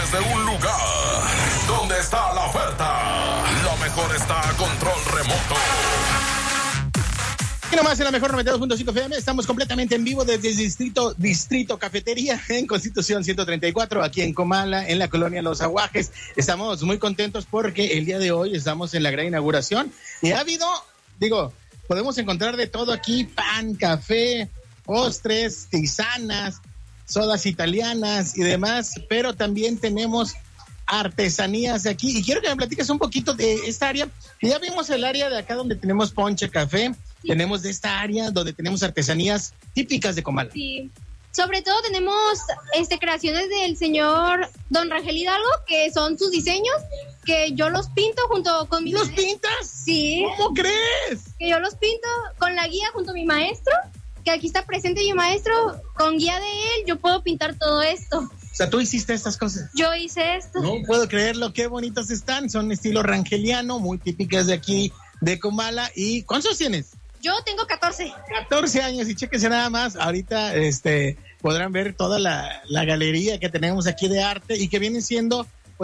desde un lugar donde está la oferta. Lo mejor está a control remoto. Y nomás en la mejor 92.5 FM, estamos completamente en vivo desde el Distrito Cafetería en Constitución 134, aquí en Comala, en la colonia Los Aguajes. Estamos muy contentos porque el día de hoy estamos en la gran inauguración y ha habido, podemos encontrar de todo aquí: pan, café, postres, tisanas, sodas italianas y demás, pero también tenemos artesanías de aquí. Y quiero que me platiques un poquito de esta área, que ya vimos el área de acá donde tenemos ponche, café. Sí. Tenemos de esta área donde tenemos artesanías típicas de Comala. Sí, sobre todo tenemos creaciones del señor Don Rangel Hidalgo, que son sus diseños, que yo los pinto junto con mi maestro. ¿Los pintas? Sí. ¿Cómo crees? Que yo los pinto con la guía junto a mi maestro, que aquí está presente mi maestro. Con guía de él yo puedo pintar todo esto. O sea, ¿tú hiciste estas cosas? Yo hice esto. No puedo creerlo, qué bonitas están. Son estilo rangeliano, muy típicas de aquí, de Comala. ¿Y cuántos tienes? Yo tengo 14. 14 años, y chéquense nada más. Ahorita podrán ver toda la galería que tenemos aquí de arte y que vienen siendo,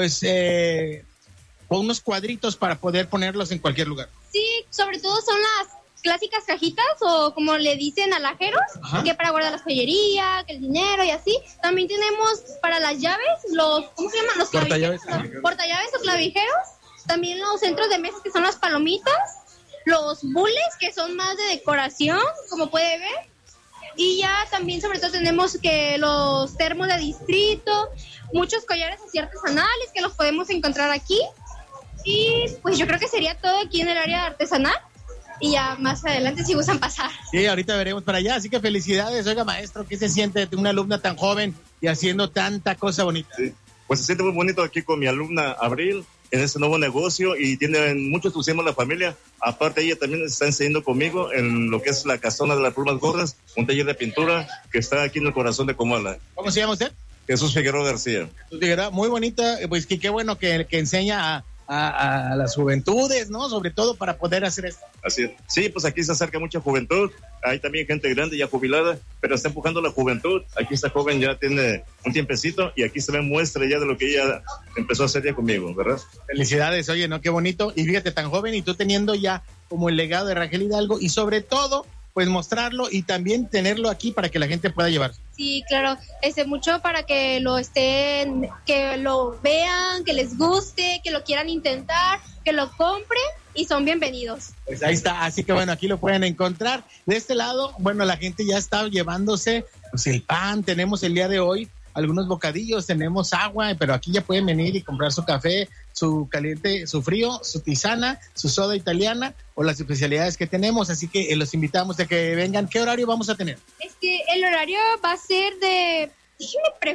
unos cuadritos para poder ponerlos en cualquier lugar. Sí, sobre todo son las clásicas cajitas, o como le dicen, alajeros. Ajá. Que para guardar la joyería, que el dinero y así. También tenemos para las llaves, ¿cómo se llaman? Los portallaves. Portallaves o clavijeros. También los centros de mesas, que son las palomitas. Los bules, que son más de decoración, como puede ver. Y ya también, sobre todo, tenemos que los termos de distrito, muchos collares así artesanales que los podemos encontrar aquí. Y pues yo creo que sería todo aquí en el área artesanal. Y ya más adelante si gustan pasar. Sí, ahorita veremos para allá. Así que felicidades. Oiga, maestro, ¿qué se siente de una alumna tan joven y haciendo tanta cosa bonita? Sí, pues se siente muy bonito aquí con mi alumna Abril, en este nuevo negocio, y tiene mucho entusiasmo la familia. Aparte, ella también está enseñando conmigo en lo que es la Casona de las Plumas Gordas, un taller de pintura que está aquí en el corazón de Comala. ¿Cómo se llama usted? Jesús Figueroa García. Jesús Figueroa, muy bonita, pues qué bueno que enseña a las juventudes, ¿no? Sobre todo para poder hacer esto. Así es. Sí, pues aquí se acerca mucha juventud, hay también gente grande ya jubilada, pero está empujando la juventud. Aquí esta joven ya tiene un tiempecito y aquí se ve muestra ya de lo que ella empezó a hacer ya conmigo, ¿verdad? Felicidades, oye, ¿no? Qué bonito. Y fíjate, tan joven, y tú teniendo ya como el legado de Rangel Hidalgo, y sobre todo, pues mostrarlo y también tenerlo aquí para que la gente pueda llevarse. Sí, claro, mucho para que que lo vean, que les guste, que lo quieran intentar, que lo compren, y son bienvenidos. Pues ahí está, así que bueno, aquí lo pueden encontrar. De este lado, bueno, la gente ya está llevándose pues el pan. Tenemos el día de hoy algunos bocadillos, tenemos agua, pero aquí ya pueden venir y comprar su café, su caliente, su frío, su tisana, su soda italiana o las especialidades que tenemos. Así que los invitamos a que vengan. ¿Qué horario vamos a tener? El horario va a ser de... Déjenme